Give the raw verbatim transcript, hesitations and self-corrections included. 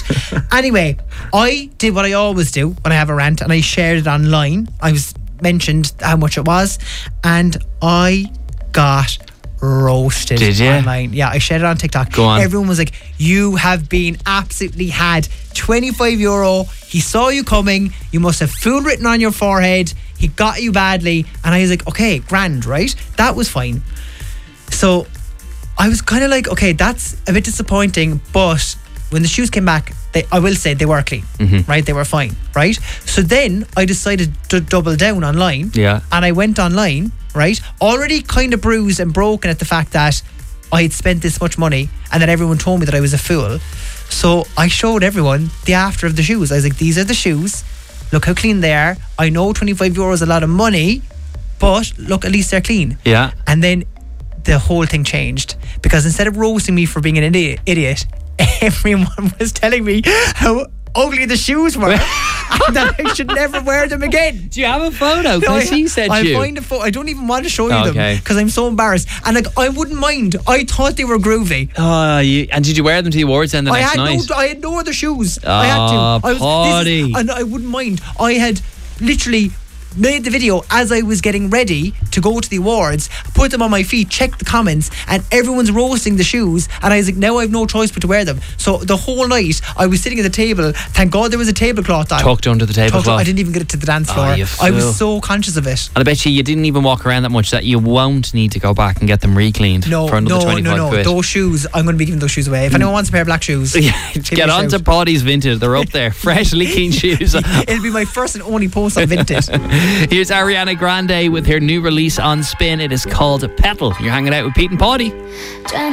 Anyway, I did what I always do when I have a rant, and I shared it online. I was mentioned how much it was, and I got roasted. Did you? Online. Yeah, I shared it on TikTok. Go on. Everyone was like, you have been absolutely had. twenty-five euro. He saw you coming. You must have fool written on your forehead. He got you badly. And I was like, okay, grand, right? That was fine. So I was kind of like, okay, that's a bit disappointing, but when the shoes came back, they, I will say they were clean, mm-hmm. right? They were fine, right? So then I decided to double down online, yeah. and I went online, right? Already kind of bruised and broken at the fact that I had spent this much money and that everyone told me that I was a fool. So I showed everyone the after of the shoes. I was like, these are the shoes. Look how clean they are. I know twenty-five euro is a lot of money, but look, at least they're clean. Yeah. And then the whole thing changed, because instead of roasting me for being an idiot, idiot everyone was telling me how ugly the shoes were and that I should never wear them again. Do you have a photo? No, Because he said I'll you. find a photo. I don't even want to show you Okay. them because I'm so embarrassed. And like, I wouldn't mind. I thought they were groovy. Oh, you, and did you wear them to the awards then the I next had night? no, I had no other shoes. Oh, I had to. I was, Paddy. this is, and I wouldn't mind. I had literally made the video as I was getting ready to go to the awards, put them on my feet, checked the comments, and everyone's roasting the shoes, and I was like, now I have no choice but to wear them. So the whole night I was sitting at the table. Thank God there was a tablecloth on. Tucked under the tablecloth. I didn't even get it to the dance floor. Oh, you I was fool. so conscious of it. And I bet you you didn't even walk around that much that you won't need to go back and get them re-cleaned No, for another no, twenty-five no, no. quid. Those shoes, I'm going to be giving those shoes away. If anyone wants a pair of black shoes, Yeah, give me get a on to shout. Paddy's Vintage. They're up there. Freshly clean shoes. It'll be my first and only post on Vinted. Here's Ariana Grande with her new release on Spin. It is called Petal. You're hanging out with Pete and Paddy.